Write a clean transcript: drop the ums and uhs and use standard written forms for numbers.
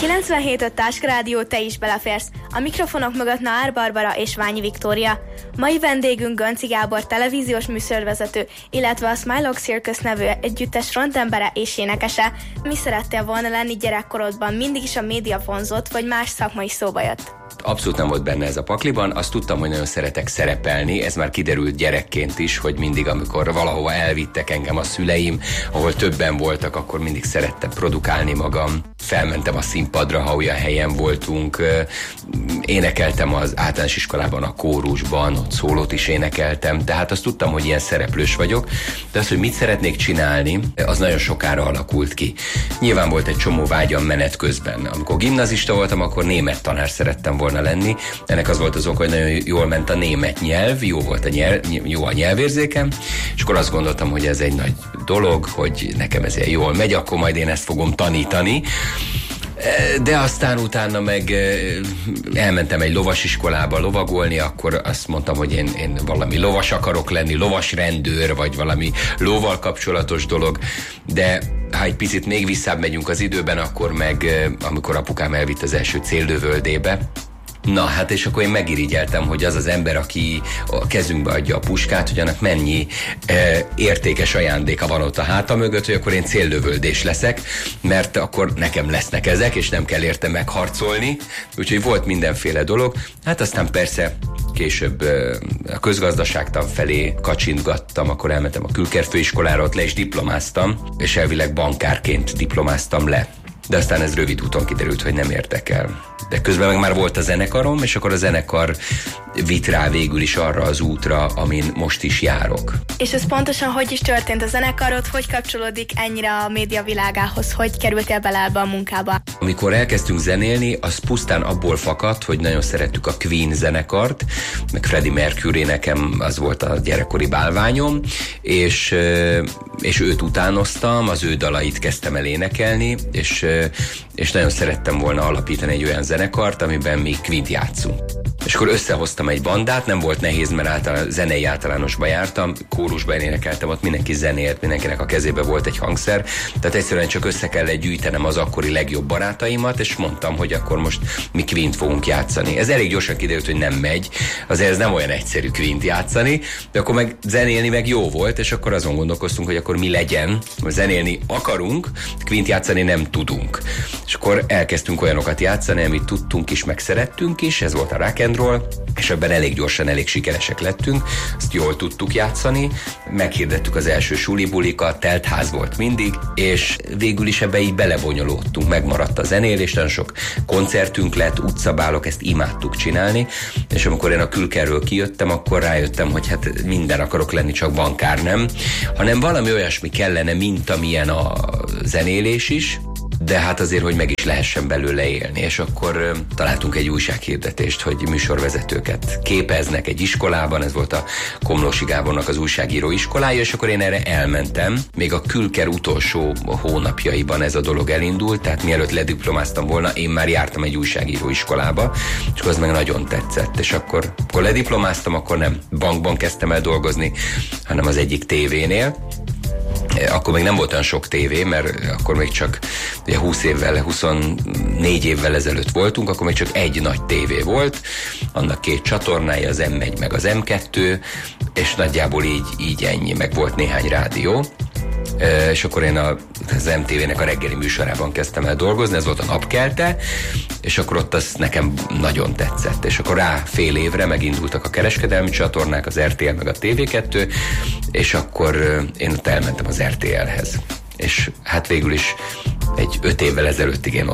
97.5 Táskrádió, te is beleférsz. A mikrofonok mögött Naár Barbara és Ványi Viktória. Mai vendégünk Gönci Gábor televíziós műsorvezető, illetve a Smile Circus nevű együttes frontembere és énekese. Mi szerettél volna lenni gyerekkorodban? Mindig is a média vonzott, vagy más szakma is szóba jött? Abszolút nem volt benne ez a pakliban, azt tudtam, hogy nagyon szeretek szerepelni, ez már kiderült gyerekként is, hogy mindig, amikor valahova elvittek engem a szüleim, ahol többen voltak, akkor mindig szerettem produkálni magam. Felmentem a színpadra, ha olyan helyen voltunk, énekeltem az általános iskolában a kórusban, ott szólót is énekeltem, tehát azt tudtam, hogy ilyen szereplős vagyok, de az, hogy mit szeretnék csinálni, az nagyon sokára alakult ki. Nyilván volt egy csomó vágyam menet közben. Amikor gimnazista voltam, akkor német tanár szerettem volna lenni. Ennek az volt az oka, hogy nagyon jól ment a német nyelv, jó a nyelvérzékem, és akkor azt gondoltam, hogy ez egy nagy dolog, hogy nekem ez ilyen jól megy, akkor majd én ezt fogom tanítani. De aztán utána meg elmentem egy lovasiskolába lovagolni, akkor azt mondtam, hogy én valami lovas akarok lenni, lovas rendőr, vagy valami lóval kapcsolatos dolog, de ha egy picit még visszább megyünk az időben, akkor meg, amikor apukám elvitt az első céllövöldébe, na hát és akkor én megirigyeltem, hogy az az ember, aki a kezünkbe adja a puskát, hogy annak mennyi értékes ajándéka van ott a háta mögött, hogy akkor én céllövöldés leszek, mert akkor nekem lesznek ezek, és nem kell érte megharcolni. Úgyhogy volt mindenféle dolog. Hát aztán persze később a közgazdaságtan felé kacsintgattam, akkor elmentem a külkerfőiskolára, ott le is diplomáztam, és elvileg bankárként diplomáztam le. De aztán ez rövid úton kiderült, hogy nem érdekel. De közben meg már volt a zenekarom, és akkor a zenekar vitt rá végül is arra az útra, amin most is járok. És ez pontosan hogy is történt a zenekarod? Hogy kapcsolódik ennyire a média világához? Hogy kerültél bele ebbe a munkába? Amikor elkezdtünk zenélni, az pusztán abból fakadt, hogy nagyon szerettük a Queen zenekart, meg Freddie Mercury, nekem az volt a gyerekkori bálványom, és őt utánoztam, az ő dalait kezdtem el énekelni, és nagyon szerettem volna alapítani egy olyan zenekart, amiben mi Queen-t játszunk. És akkor összehoztam egy bandát, nem volt nehéz, mert zenei általánosba jártam, kórusban énekeltem, ott mindenki zenélt, mindenkinek a kezébe volt egy hangszer, tehát egyszerűen csak össze kellett gyűjtenem az akkori legjobb barátaimat, és mondtam, hogy akkor most mi Queen-t fogunk játszani. Ez elég gyorsan kiderült, hogy nem megy, azért ez nem olyan egyszerű Queen-t játszani, de akkor meg zenélni meg jó volt, és akkor azon gondolkoztunk, hogy akkor mi legyen, hogy zenélni akarunk, Queen-t játszani nem tudunk. És akkor elkezdtünk olyanokat játszani, amit tudtunk is, meg szerettünk is, ez volt a rock and roll, és ebben elég gyorsan, elég sikeresek lettünk, azt jól tudtuk játszani, meghirdettük az első sulibulikat, telt ház volt mindig, és végül is ebbe így belebonyolódtunk, megmaradt a zenélés, nagyon sok koncertünk lett, utcabálok, ezt imádtuk csinálni, és amikor én a külkerről kijöttem, akkor rájöttem, hogy hát minden akarok lenni, csak bankár nem, hanem valami olyasmi kellene, mint amilyen a zenélés is, de hát azért, hogy meg is lehessen belőle élni, és akkor találtunk egy újsághirdetést, hogy műsorvezetőket képeznek egy iskolában, ez volt a Komlósi Gábornak az újságíró iskolája, és akkor én erre elmentem. Még a külker utolsó hónapjaiban ez a dolog elindult, tehát mielőtt lediplomáztam volna, én már jártam egy újságíró iskolába, és akkor az meg nagyon tetszett, és akkor lediplomáztam, akkor nem bankban kezdtem el dolgozni, hanem az egyik tévénél. Akkor még nem volt olyan sok tévé, mert akkor még csak ugye 24 évvel ezelőtt voltunk, akkor még csak egy nagy tévé volt, annak 2 csatornája, az M1 meg az M2, és nagyjából így ennyi, meg volt néhány rádió. És akkor én az MTV-nek a reggeli műsorában kezdtem el dolgozni, ez volt a Napkelte, és akkor ott az nekem nagyon tetszett, és akkor rá fél évre megindultak a kereskedelmi csatornák, az RTL meg a TV2, és akkor én ott elmentem az RTL-hez. És hát végül is egy 5 évvel ezelőttig én